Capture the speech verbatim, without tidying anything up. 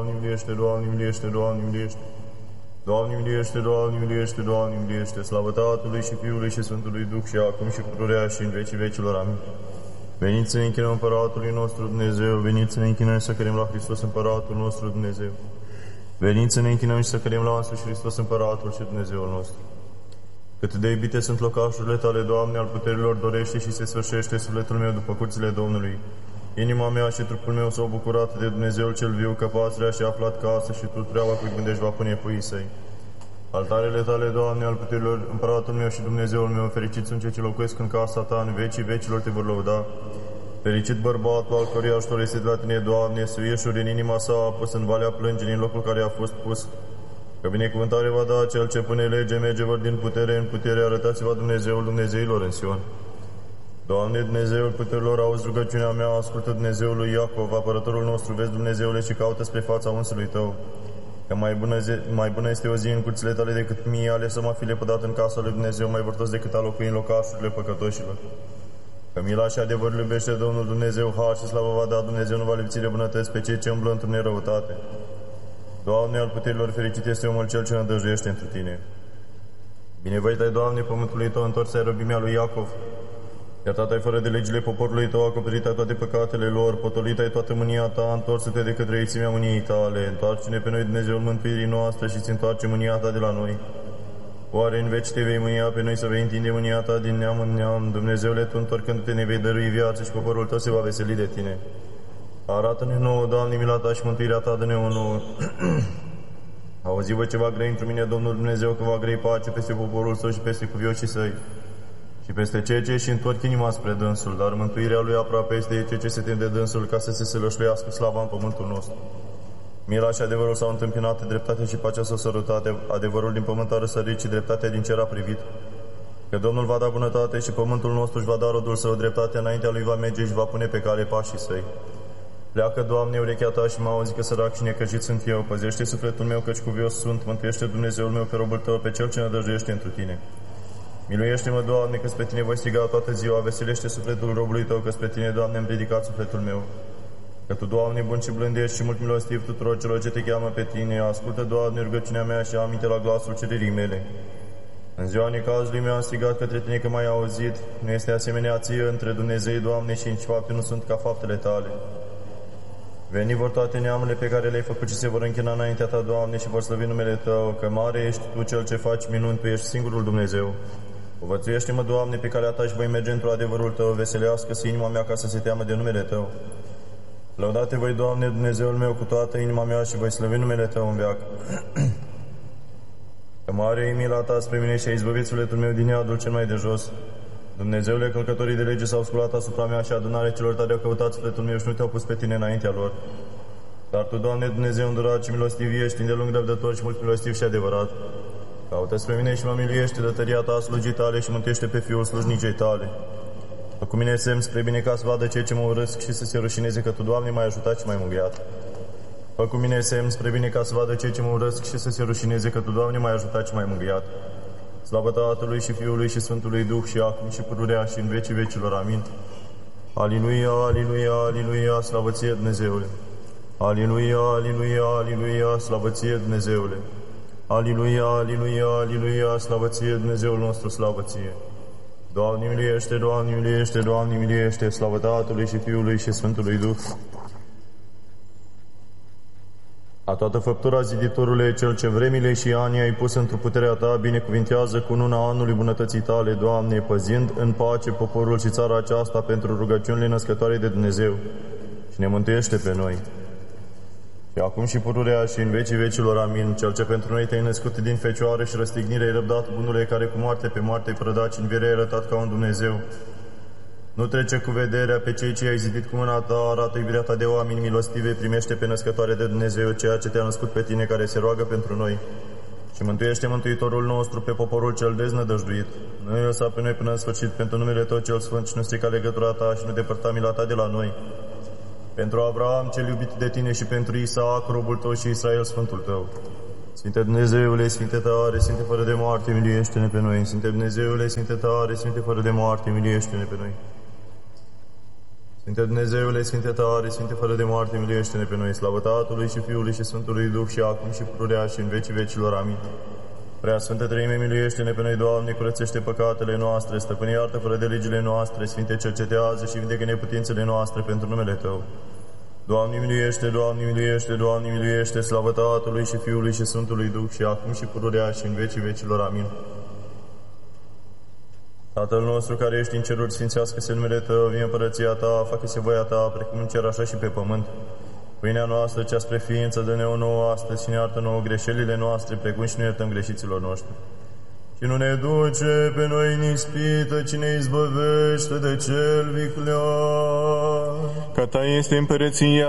Doamne miliește, Doamne miliește, Doamne miliește. Doamne miliește, Doamne miliește, Doamne miliește. Slavă Tatălui și Fiului și Sfântului Duh și acum și pururea și în vecii vecilor. Amin. Veniți să ne închinăm Împăratului nostru Dumnezeu, veniți să ne închinăm și să credem la Hristos Împăratul nostru Dumnezeu. Veniți să ne închinăm și să credem la însuși Hristos Împăratul și Dumnezeul nostru. Cât de iubite sunt locașurile Tale, Doamne, al puterilor dorește și se sfârșește sufletul meu după curțile Domnului. Inima mea și trupul meu s-au bucurat de Dumnezeul cel viu, că pasărea și-a aflat casă și tu treaba cui gândești va pune puii săi. Altarele Tale, Doamne, al puterilor, Împăratul meu și Dumnezeul meu, fericiți sunt cei ce locuiesc în casa Ta, în vecii vecilor Te vor lăuda. Fericit bărbatul al căruia ajutor este de la Tine, Doamne, suieșuri în inima sa a pus în valea plângerii, în locul care a fost pus. Că binecuvântare va da cel ce pune lege, merge vor din putere în putere, arătați-vă Dumnezeul Dumnezeilor în Sion. Doamne, Dumnezeul puterilor, auzi rugăciunea mea, ascultă Dumnezeul lui Iacov, apărătorul nostru, vezi Dumnezeule și caută spre fața unsului Tău. Că mai bună, zi, mai bună este o zi în curțile Tale decât mie, ales să mă fi lepădat în casa lui Dumnezeu, mai vârtos decât a locui în locașurile păcătoșilor. Că mila și adevărul iubește Domnul Dumnezeu, har și slavă va da Dumnezeu, nu va lipsi de bunătăți pe cei ce umblă într-o nerăutate. Doamne, al puterilor, fericit este omul cel ce nădăjduiește întru Tine. Binevăit ai, Doamne, pământului Tău, întors ai răbimea lui Iacov. Iertat ai fără de legile poporului Tău, acoperit ai toate păcatele lor, potolit ai toată mânia Ta, întoarce-te de către ițimea mâniei Tale, întoarce-ne pe noi, Dumnezeul mântuirii noastre, și ți întoarce mânia Ta de la noi. Oare în veci Te vei mânia pe noi, să vei întinde mânia Ta din neam în neam? Dumnezeule, Tu, întorcându-te, ne vei dărui viață și poporul Tău se va veseli de Tine. Arată-ne nouă, Doamne, mila Ta și mântuirea Ta, dă-ne o nouă. Auzi-vă ce va grei într mine, Domnul Dumnezeu, că va grei pace peste poporul Său și peste cuvioșii Săi, și peste cei ce își întorc inima spre Dânsul, dar mântuirea Lui aproape este cei ce se tem de Dânsul, ca să se sălășluiască slava în pământul nostru. Mila și adevărul s-au întâmpinat, dreptatea și pacea s-au sărutat, adevărul din pământ a răsărit și dreptatea din cer a privit. Că Domnul va da bunătate și pământul nostru își va da rodul său, dreptatea înaintea Lui va merge și va pune pe cale pașii Săi. Pleacă, Doamne, urechea Ta și mă auzi că sărac și necăjit sunt eu. Păzește sufletul meu, căci cuvios sunt. Mântuiește, Dumnezeul meu, pe robul Tău, pe cel ce nădăjduiește întru Tine. Miluiește-mă, Doamne, că spre Tine voi striga toată ziua. Veselește sufletul robului Tău, că spre Tine, Doamne, am ridicat sufletul meu. Că Tu, Doamne, bun și blând ești și mult milostiv tuturor celor ce Te cheamă pe Tine. Ascultă, Doamne, rugăciunea mea și aminte la glasul cererii mele. În ziua necazului meu am strigat către Tine, că m-ai auzit. Nu este asemenea Ție între Dumnezei, Doamne, și nici fapte nu sunt ca faptele Tale. Veni vor toate neamurile pe care le-ai făcut și se vor închina înaintea Ta, Doamne, și vor slăvi numele Tău, că mare ești Tu cel ce faci minuni, Tu ești singurul Dumnezeu. Povățuiește-mă, Doamne, pe calea Ta și voi merge într-o adevărul Tău, veselească-se inima mea ca să se teamă de numele Tău. Lăudate voi, Doamne, Dumnezeul meu, cu toată inima mea și voi slăvi numele Tău în veac. Că mare e mila Ta spre mine și ai izbăvit sufletul meu din iadul cel mai de jos. Dumnezeule, călcătorii de lege s-au sculat asupra mea și adunarea celor tare au căutat sufletul meu și nu Te-au pus pe Tine înaintea lor. Dar Tu, Doamne, Dumnezeu îndurat și milostiv ești, îndelung răbdător și mult milostiv și adevărat. Caută spre mine și mă miluiește de tăria Ta, slujii Tale, și mântuiește pe Fiul slujnicei Tale. Fă cu mine semn spre bine ca să vadă cei ce mă urăsc și să se rușineze, că Tu, Doamne, m-ai ajutat și m-ai mângâiat. Fă cu mine semn spre bine ca să vadă cei ce mă urăsc și să se rușineze, că Tu, Doamne, m-ai ajutat și m-ai mângâiat. Slavă Tatălui și Fiului și Sfântului Duh și acum și pururea și în vecii vecilor. Amin. Aliluia, aliluia, aliluia, slavă Ție, Dumnezeule. Aliluia, aliluia, aliluia, slavă Ție, Dumnezeule. Aliluia, aliluia, aliluia, slavă Ție, Dumnezeul nostru, slavă Ție. Doamne miliește, Doamne miliește, Doamne miliește, slavă Tatălui și Fiului și Sfântului Duh. A toată făptura, Ziditorule, Cel ce vremile și anii ai pus într-o puterea Ta, binecuvintează cu nuna anului bunătății Tale, Doamne, păzind în pace poporul și țara aceasta pentru rugăciunile născătoare de Dumnezeu, și ne mântuiește pe noi. Și acum și pururea și în vecii vecilor. Amin. Cel ce pentru noi Te-ai născut din Fecioară și răstignire ai răbdat, bunule, care cu moarte pe moarte ai prădat și în viere ai arătat ca un Dumnezeu. Nu trece cu vederea pe cei ce ai zidit cu mâna Ta, arată iubirea Ta de oameni milostive, primește pe născătoare de Dumnezeu ceea ce Te-a născut pe Tine, care se roagă pentru noi. Și mântuiește Mântuitorul nostru pe poporul cel deznădăjduit. Nu îi lăsa pe noi până în sfârșit, pentru numele Tău cel sfânt, și nu strica legătura Ta și nu depărta mila Ta de la noi. Pentru Abraham cel iubit de Tine și pentru Isaac, robul Tău, și Israel, Sfântul Tău. Sfinte Dumnezeule, Sfinte tare, Sfinte fără de moarte, miliește-ne pe noi. Sfinte Dumnezeule, Sfinte tare, Sfinte fără de moarte, miliește-ne pe noi. Sfinte Dumnezeule, Sfinte tare, Sfinte fără de moarte, miluiește-ne pe noi, slavă Tatălui și Fiului și Sfântului Duh și acum și pururea și în vecii vecilor. Amin. Prea Sfântă Treime, miluiește-ne pe noi, Doamne, curățește păcatele noastre, stăpâne iartă fără de legile noastre, Sfinte cercetează și vindecă neputințele noastre pentru numele Tău. Doamne miluiește, Doamne miluiește, Doamne miluiește, slavă Tatălui și Fiului și Sfântului Duh și acum și pururea și în vecii vecilor. Amin. Tatăl nostru care ești în ceruri, sfințească-se numele Tău, vie împărăția Ta, facă-se voia Ta, precum în cer așa și pe pământ. Pâinea noastră, cea spre ființă, dă-ne-o nouă astăzi și ne iartă nouă greșelile noastre, precum și ne iertăm greșiților noștri. Și nu ne duce pe noi în ispită, ci ne izbăvește de cel viclean. Că Ta este împărăția